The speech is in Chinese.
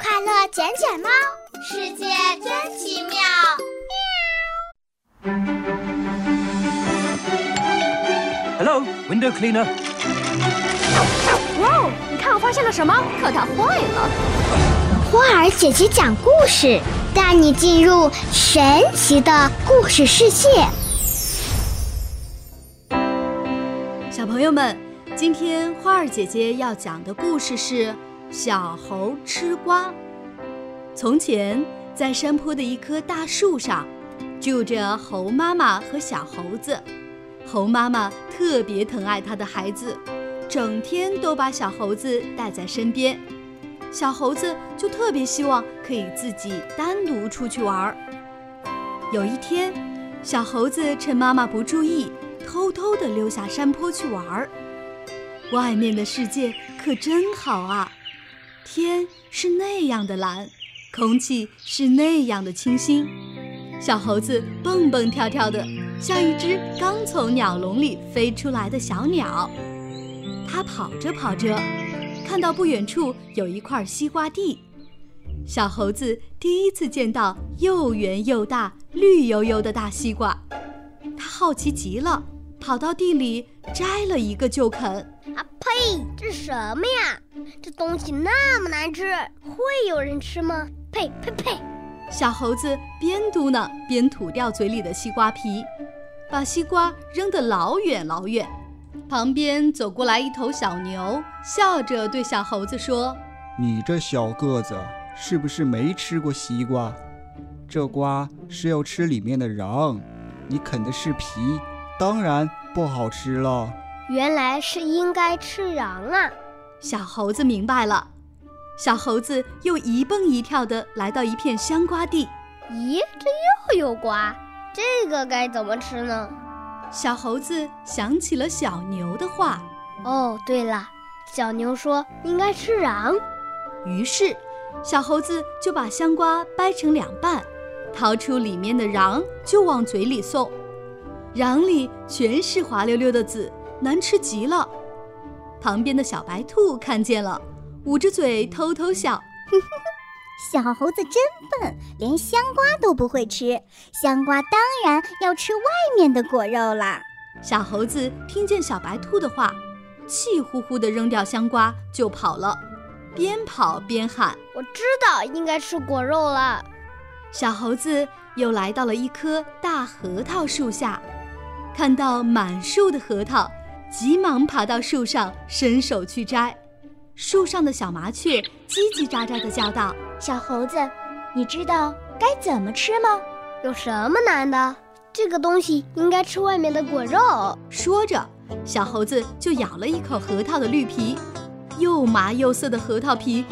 快乐捡捡猫， 世界真奇妙。 Hello, window cleaner. 哇哦，你看我发现了什么？可它坏了。 花儿姐姐讲故事，带你进入神奇的故事世界。 小朋友们，今天花儿姐姐要讲的故事是小猴吃瓜。从前，在山坡的一棵大树上，住着猴妈妈和小猴子。猴妈妈特别疼爱她的孩子，整天都把小猴子带在身边。小猴子就特别希望可以自己单独出去玩。有一天，小猴子趁妈妈不注意，偷偷地溜下山坡去玩。外面的世界可真好啊，天是那样的蓝，空气是那样的清新。小猴子蹦蹦跳跳的，像一只刚从鸟笼里飞出来的小鸟。它跑着跑着，看到不远处有一块西瓜地。小猴子第一次见到又圆又大、绿油油的大西瓜，它好奇极了，跑到地里摘了一个就啃。 啊呸！这什么呀？这东西那么难吃，会有人吃吗？呸呸呸！ 小猴子边嘟囔边吐掉嘴里的西瓜皮，把西瓜扔得老远老远。旁边走过来一头小牛，笑着对小猴子说：“ 你这小个子是不是没吃过西瓜？这瓜是要吃里面的瓤，你啃的是皮，当然不好吃了。” 原来是应该吃瓤啊！ 小猴子明白了。小猴子又一蹦一跳地来到一片香瓜地。 咦，这又有瓜，这个该怎么吃呢？ 小猴子想起了小牛的话。 哦，对了，小牛说应该吃瓤。 于是，小猴子就把香瓜掰成两半，掏出里面的瓤就往嘴里送。瓤里全是滑溜溜的籽，难吃极了。旁边的小白兔看见了，捂着嘴偷偷笑。 小猴子真笨，连香瓜都不会吃，香瓜当然要吃外面的果肉啦。 小猴子听见小白兔的话，气呼呼地扔掉香瓜就跑了，边跑边喊：“ 我知道应该吃果肉了。” 小猴子又来到了一棵大核桃树下，看到满树的核桃，急忙爬到树上，伸手去摘。树上的小麻雀叽叽喳喳地叫道：“ 小猴子，你知道该怎么吃吗？”“ 有什么难的？这个东西应该吃外面的果肉。” 说着，小猴子就咬了一口核桃的绿皮，又麻又涩的核桃皮